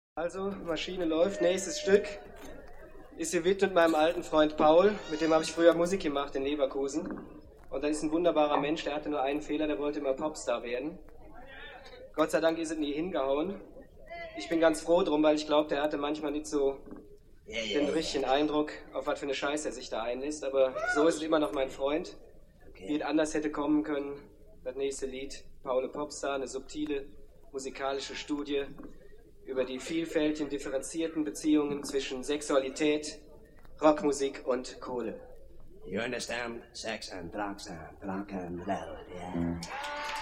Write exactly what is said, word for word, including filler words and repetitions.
Also, Maschine läuft. Nächstes Stück ist gewidmet meinem alten Freund Paul. Mit dem habe ich früher Musik gemacht in Leverkusen. Und das ist ein wunderbarer Mensch, der hatte nur einen Fehler, der wollte immer Popstar werden. Gott sei Dank ist es nie hingehauen. Ich bin ganz froh drum, weil ich glaube, der hatte manchmal nicht so den richtigen Eindruck, auf was für eine Scheiße er sich da einlässt. Aber so ist es immer noch mein Freund. Wie es anders hätte kommen können, das nächste Lied, Paul Popstar, eine subtile musikalische Studie über die vielfältigen, differenzierten Beziehungen zwischen Sexualität, Rockmusik und Kohle. You understand? Sex and drugs and rock and roll, yeah.